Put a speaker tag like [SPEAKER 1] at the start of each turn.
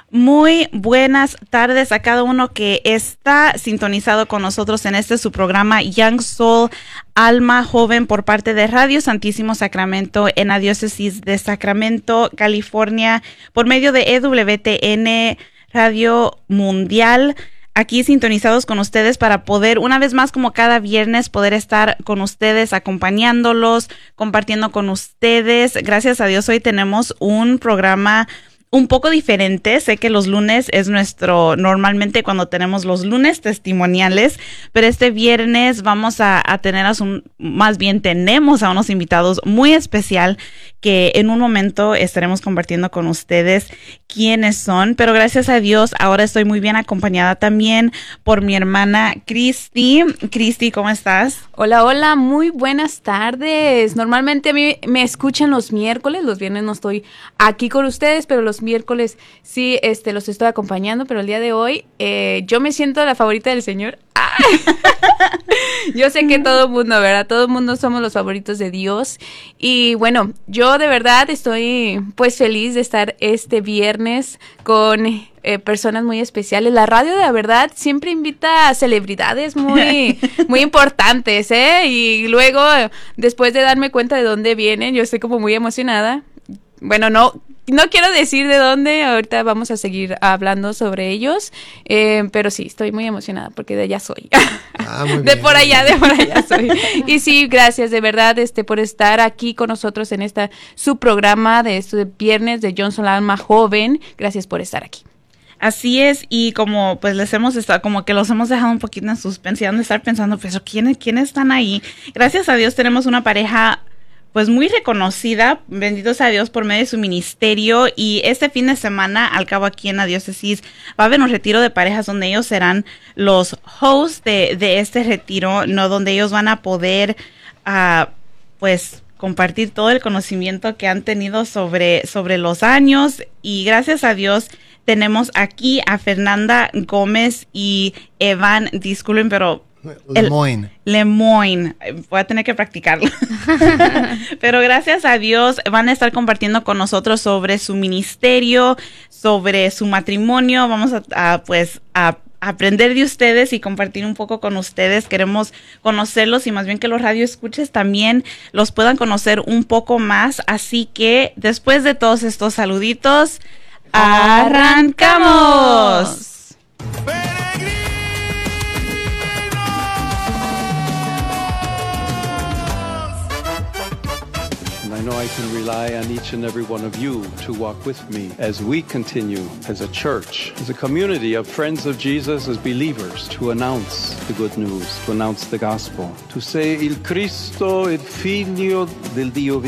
[SPEAKER 1] Muy buenas tardes a cada uno que está sintonizado con nosotros en su programa Young Soul, Alma Joven, por parte de Radio Santísimo Sacramento en la diócesis de Sacramento, California, por medio de EWTN Radio Mundial. Aquí sintonizados con ustedes para poder, una vez más, como cada viernes, poder estar con ustedes, acompañándolos, compartiendo con ustedes. Gracias a Dios, hoy tenemos un programa un poco diferente. Sé que los lunes es normalmente cuando tenemos los lunes testimoniales, pero este viernes vamos a tener tenemos a unos invitados muy especial que en un momento estaremos compartiendo con ustedes quiénes son, pero gracias a Dios ahora estoy muy bien acompañada también por mi hermana Cristi. Cristi, ¿cómo estás?
[SPEAKER 2] Hola, muy buenas tardes. Normalmente a mí me escuchan los miércoles, los viernes no estoy aquí con ustedes, pero los miércoles sí los estoy acompañando, pero el día de hoy yo me siento la favorita del Señor. Yo sé que todo el mundo, ¿verdad? Todo el mundo somos los favoritos de Dios. Y bueno, yo de verdad estoy pues feliz de estar este viernes con personas muy especiales. La radio de la verdad siempre invita a celebridades muy importantes, y luego después de darme cuenta de dónde vienen, yo estoy como muy emocionada. Bueno, no quiero decir de dónde, ahorita vamos a seguir hablando sobre ellos, pero sí, estoy muy emocionada porque de allá soy. Muy de bien. Por allá soy. Y sí, gracias de verdad por estar aquí con nosotros en su programa de este viernes de Young Soul, Alma Joven. Gracias por estar aquí.
[SPEAKER 1] Así es, y como pues los hemos dejado un poquito en suspensión de estar pensando, pues, ¿quiénes están ahí? Gracias a Dios tenemos una pareja pues muy reconocida, bendito sea Dios, por medio de su ministerio, y este fin de semana, al cabo aquí en la diócesis, va a haber un retiro de parejas donde ellos serán los hosts de este retiro, no, donde ellos van a poder pues compartir todo el conocimiento que han tenido sobre los años, y gracias a Dios tenemos aquí a Fernanda Gómez y Evan, disculpen, pero Lemoyne. Voy a tener que practicarlo. Pero gracias a Dios van a estar compartiendo con nosotros sobre su ministerio, sobre su matrimonio. Vamos a aprender de ustedes y compartir un poco con ustedes. Queremos conocerlos y más bien que los radioescuches también los puedan conocer un poco más. Así que después de todos estos saluditos, ¡arrancamos!
[SPEAKER 3] I know I can rely on each and every one of you to walk with me as we continue as a church, as a community of friends of Jesus, as believers, to announce the good news, to announce the gospel, to say il Cristo, il Figlio del Dio